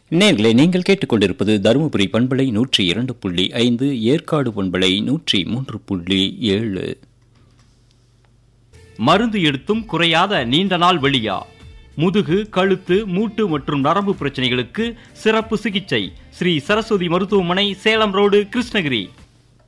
நேயர்களே, நீங்கள் கேட்டுக்கொண்டிருப்பது தருமபுரி பண்பலை 102.5, ஏற்காடு பண்பலை 103.7. மருந்து எடுத்தும் குறையாத நீண்ட நாள் வெளியா, முதுகு, கழுத்து, மூட்டு மற்றும் நரம்பு பிரச்சனைகளுக்கு சிறப்பு சிகிச்சை. ஸ்ரீ சரஸ்வதி மருத்துவமனை, சேலம் ரோடு, கிருஷ்ணகிரி.